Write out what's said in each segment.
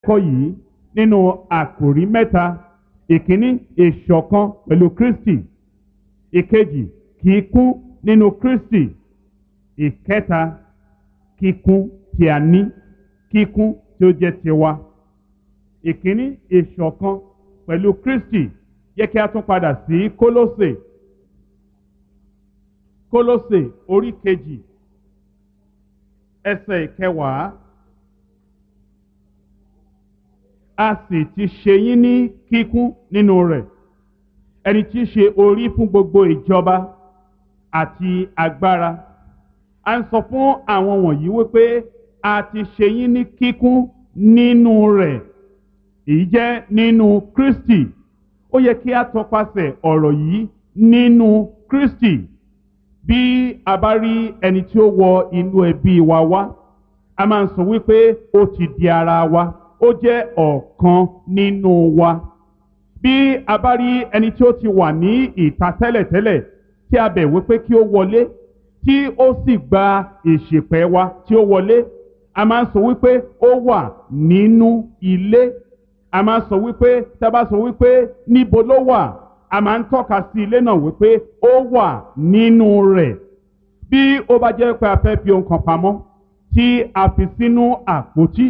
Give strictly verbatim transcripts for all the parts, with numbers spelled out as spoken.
kọ́ yìí nínú àkòrí mẹ́ta. Ìkíní, ìṣọ̀kan pẹ̀lú Kristi. Ìkejì, kíkún nínú Kristi. Ìkẹta, kíkún tí a ní, kíkún tí ó jẹ́ tiwa. Ìkíní, ìṣọ̀kan pẹ̀lú Kristi. Yẹ kí a tún padà sí Kólósè. Kólósè orí kejì ẹsẹ̀ ìkẹwàá. A sì ti ṣe yín ní kíkún nínú rẹ̀, ẹni tí í ṣe orí fún gbogbo ìjọba àti agbára. A ń sọ fún àwọn wọ̀nyí wípé a ti ṣe yín ní kíkún nínú rẹ̀. Èyí jẹ́ nínú Kristi. Ó yẹ kí a tọpasẹ̀ ọ̀rọ̀ yìí nínú Kristi. Bí a bá rí ẹni tí ó wọ inú ẹbí wa wá, a máa ń sọ wípé ó ti di ara wa, ó jẹ́ ọ̀kan nínú wa. Bí a bá rí ẹni tí ó ti wà ní ìta tẹ́lẹ̀tẹ́lẹ̀ tí a bẹ̀ wípé kí ó wọlé, tí ó sì gba ìṣìpẹ̀ wa tí ó wọlé, a máa ń sọ wípé ó wà nínú ilé. A máa ń sọ wípé, tá a bá sọ wípé níbo ló wà, a máa ń tọ́ka sí ilé náà wípé ó wà nínú rẹ̀. Bí ó bá jẹ́ pé a fẹ́ fi ohun kan pamọ́ tí a fi sínú àpótí,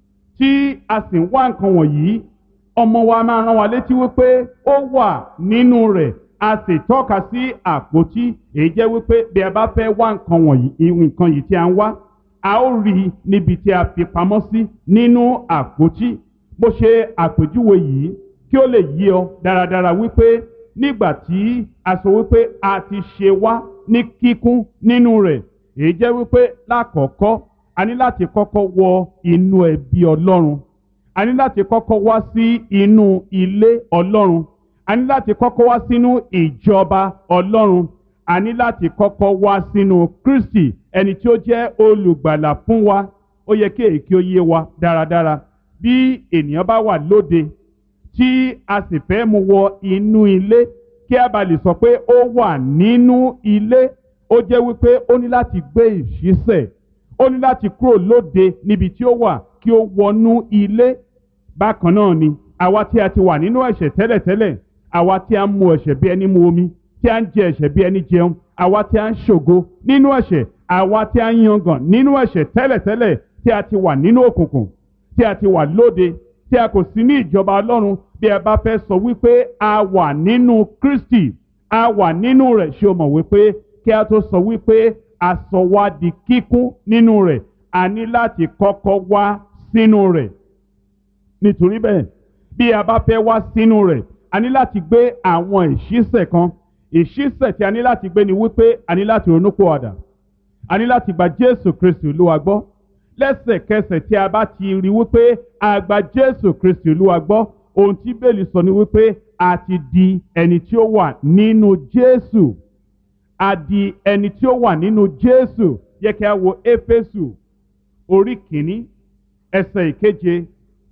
tí a sì ń wá nǹkan wọ̀nyí, ọmọ wa máa rán wa létí wípé ó wà nínú rẹ̀. A sì tọ́ka sí àpótí. Èyí jẹ́ wípé bí a bá fẹ́ wá nǹkan wọ̀nyí, nǹkan yìí tí a ń wá, a ó rí níbi tí a fi pamọ́ sí nínú àpótí. Mo ṣe àpèjúwe yìí kí ó lè yé ọ dáradára wípé nígbà tí a sọ wípé a ti ṣe wá ní kíkún nínú rẹ̀, èyí jẹ́ wípé lákọ̀ọ́kọ́ a ní láti kọ́kọ́ wọ inú ẹbí Ọlọ́run. A ní láti kọ́kọ́ wá sí inú ilé Ọlọ́run. A ní láti kọ́kọ́ wá sínú ìjọba Ọlọ́run. A ní láti kọ́kọ́ wá sínú Kristi, ẹni tí ó jẹ́ olùgbàlà fún wa. Ó yẹ kí èyí kí ó yé wa dáradára. Bí ènìyàn bá wà lóde tí a sì fẹ́ mú wọ inú ilé kí a bá lè sọ pé ó wà nínú ilé, ó jẹ́ wípé ó ní láti gbé ìṣísẹ̀. Ó ní láti kúrò lóde níbi tí ó wà kí ó wọnú ilé. Bákan náà ni àwa tí a ti wà nínú ẹ̀ṣẹ̀ tẹ́lẹ̀tẹ́lẹ̀, àwa tí a ń mu ẹ̀ṣẹ̀ bí ẹni mu omi, tí a ń jẹ ẹ̀ṣẹ̀ bí ẹni jẹun, àwa tí a ń ṣògo nínú ẹ̀ṣẹ̀, àwa tí a ń yangàn nínú ẹ̀ṣẹ̀ tẹ́lẹ̀tẹ́lẹ̀, tí a ti wà nínú òkùnkùn, tí a ti wà lóde, tí a kò sí ní ìjọba Ọlọ́run. Bí ẹ bá fẹ́ sọ wípé a wà nínú Kristi, a wà nínú rẹ̀, ṣé o mọ̀ wípé kí a tó sọ wípé a sọ wá di kíkún nínú rẹ̀, a ní láti kọ́kọ́ wá sínú rẹ̀. Nítorí bẹ́ẹ̀, bí a bá fẹ́ wá sínú rẹ̀, a ní láti gbé àwọn ìṣísẹ̀ kan. Ìṣísẹ̀ tí a ní láti gbé ni wípé a ní láti ronúpìwàdà. A ní láti gba Jésù Kristi Olúwa gbọ́. Lẹ́sẹ̀kẹsẹ̀ tí a bá ti rí wípé a gba Jésù Kristi Olúwa gbọ́, ohun tí Bíbélì sọ ni wípé a ti di ẹni tí ó wà nínú Jésù. A di ẹni tí ó wà nínú Jésù. Yẹ kí a wo Éfésù orí kìíní ẹsẹ̀ ìkeje.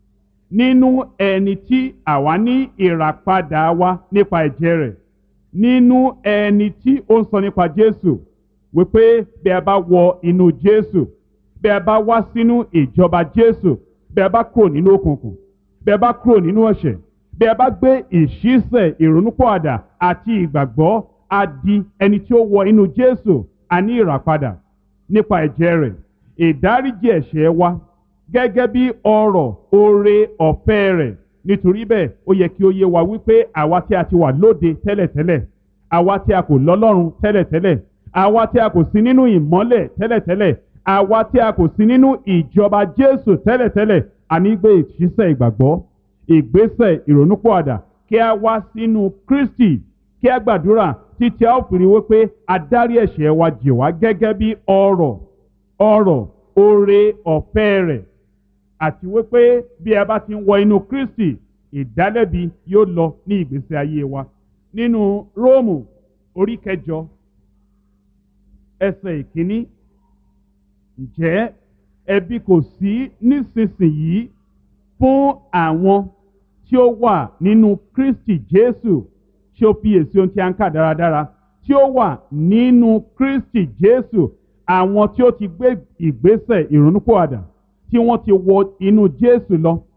Nínú ẹni tí àwa ní ìràpadà wa nípa ẹ̀jẹ̀ rẹ̀. Nínú ẹni tí ó ń sọ nípa Jésù wípé bí a bá wọ inú Jésù, bí a bá wá sínú ìjọba Jésù, bí a bá kúrò nínú òkùnkùn, bí a bá kúrò nínú ẹ̀ṣẹ̀, bí a bá gbé ìṣísẹ̀ ìrònúpìwàdà àti ìgbàgbọ́, a di ẹni tí ó wọ inú Jésù. A ní ìràpadà nípa ẹ̀jẹ̀ rẹ̀, ìdáríjì ẹ̀ṣẹ̀ wa gẹ́gẹ́ bí ọrọ̀ oore ọ̀fẹ́ rẹ̀. Nítorí bẹ́ẹ̀, ó yẹ kí ó yé wa wípé àwa tí a ti wà lóde tẹ́lẹ̀tẹ́lẹ̀, àwa tí a kò lọ́lọ́run tẹ́lẹ̀tẹ́lẹ̀, àwa tí a kò sí nínú ìmọ́lẹ̀ tẹ́lẹ̀tẹ́lẹ̀, àwa tí a kò sí nínú ìjọba Jésù tẹ́lẹ̀tẹ́lẹ̀, a ní gbé ìṣísẹ̀ ìgbàgbọ́, ìgbésẹ̀ ìrònúpìwàdà kí a wá sínú Kristi, kí a gbàdúrà títí a ó fi rí wípé a dárí ẹ̀ṣẹ̀ wa jì wá gẹ́gẹ́ bí ọrọ̀ ọrọ̀ oore ọ̀fẹ́ rẹ̀, àti wípé bí a bá ti ń wọ inú Kristi, ìdálẹ́bi yóò lọ ní ìgbésí ayé wa. Nínú Róòmù orí kẹjọ ẹsẹ̀ ìkíní, ǹjẹ́ ẹ̀bi kò sí nísinsìnyí fún àwọn tí ó wà nínú Kristi Jésù? Ṣé o fiyèsí ohun tí a ń kà dáradára? Tí ó wà nínú Kristi Jésù, àwọn tí ó ti gbé ìgbésẹ̀ ìrònúpìwàdà, tí wọ́n ti wọ inú Jésù lọ,